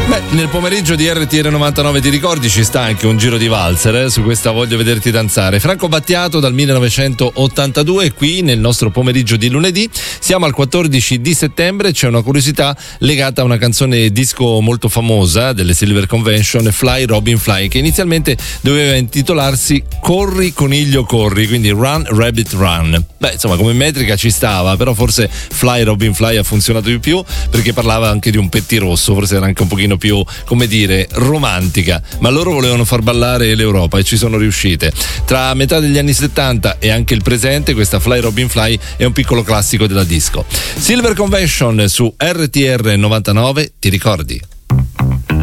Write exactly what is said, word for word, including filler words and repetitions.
Beh, nel pomeriggio di R T R novantanove ti ricordi ci sta anche un giro di valzer, eh? Su questa Voglio vederti danzare. Franco Battiato dal millenovecentottantadue, qui nel nostro pomeriggio di lunedì. Siamo al quattordici di settembre, c'è una curiosità legata a una canzone disco molto famosa delle Silver Convention, Fly Robin Fly, che inizialmente doveva intitolarsi Corri Coniglio Corri, quindi Run Rabbit Run. Beh, insomma, come metrica ci stava, però forse Fly Robin Fly ha funzionato di più perché parlava anche di un pettirosso, forse era anche un pochino più, come dire, romantica, ma loro volevano far ballare l'Europa e ci sono riuscite. Tra metà degli anni settanta e anche il presente, questa Fly Robin Fly è un piccolo classico della disco. Silver Convention su R T R novantanove, ti ricordi?